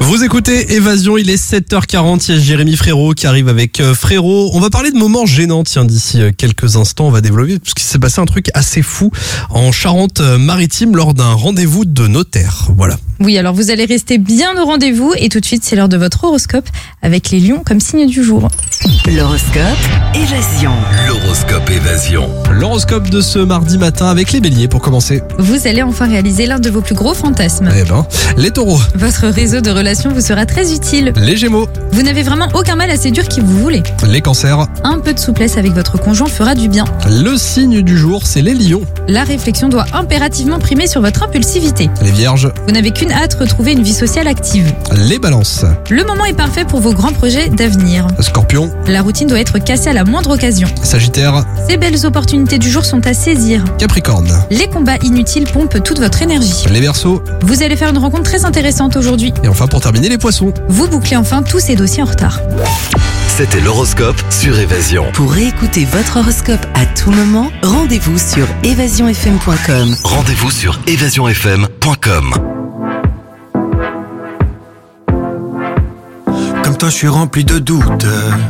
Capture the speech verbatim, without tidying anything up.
Vous écoutez Évasion, il est sept heures quarante, il y a Jérémy Frérot qui arrive avec euh, Frérot. On va parler de moments gênants, tiens, d'ici euh, quelques instants, on va développer, parce qu'il s'est passé un truc assez fou en Charente-Maritime lors d'un rendez-vous de notaire. Voilà. Oui, alors vous allez rester bien au rendez-vous et tout de suite, c'est l'heure de votre horoscope avec les lions comme signe du jour. L'horoscope Évasion. L'horoscope Évasion. L'horoscope de ce mardi matin avec les béliers pour commencer. Vous allez enfin réaliser l'un de vos plus gros fantasmes. Eh ben, les taureaux, Votre réseau de relations vous sera très utile. les gémeaux, Vous n'avez vraiment aucun mal à séduire qui vous voulez. les cancers. Un peu de souplesse avec votre conjoint fera du bien. Le signe du jour, c'est les lions, La réflexion doit impérativement primer sur votre impulsivité. les vierges, Vous n'avez qu'une hâte, retrouver une vie sociale active. les balances, Le moment est parfait pour vos grands projets d'avenir. scorpions, La routine doit être cassée à la moindre occasion. sagittaire, Ces belles opportunités du jour sont à saisir. capricorne, Les combats inutiles pompent toute votre énergie. les verseaux, Vous allez faire une rencontre très intéressante aujourd'hui. et enfin pour terminer les poissons. Vous bouclez enfin tous ces dossiers en retard. C'était l'horoscope sur Évasion. Pour réécouter votre horoscope à tout moment, rendez-vous sur évasion f m point com. Rendez-vous sur évasion f m point com. Comme toi, je suis rempli de doutes.